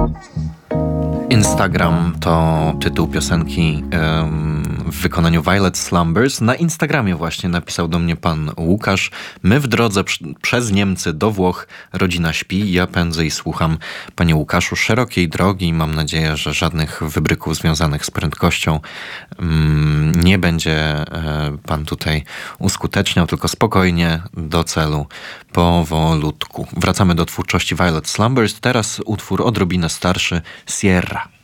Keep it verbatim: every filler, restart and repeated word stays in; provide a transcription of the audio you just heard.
Instagram to tytuł piosenki um, w wykonaniu Violet Slumbers. Na Instagramie właśnie napisał do mnie pan Łukasz. My w drodze pr- przez Niemcy do Włoch, rodzina śpi, ja pędzę i słucham. Panie Łukaszu, szerokiej drogi. Mam nadzieję, że żadnych wybryków związanych z prędkością um, nie będzie e, pan tutaj uskuteczniał, tylko spokojnie do celu, powolutku. Wracamy do twórczości Violet Slumbers. Teraz utwór odrobinę starszy, Sierra.